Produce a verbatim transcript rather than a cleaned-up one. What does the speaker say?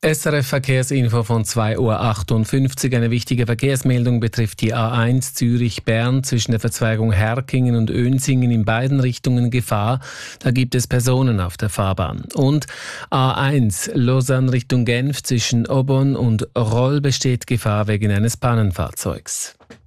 S R F Verkehrsinfo von zwei Uhr achtundfünfzig. Eine wichtige Verkehrsmeldung betrifft die A eins Zürich-Bern zwischen der Verzweigung Herkingen und Önsingen in beiden Richtungen Gefahr. Da gibt es Personen auf der Fahrbahn. Und A eins Lausanne Richtung Genf zwischen Aubonne und Roll besteht Gefahr wegen eines Pannenfahrzeugs.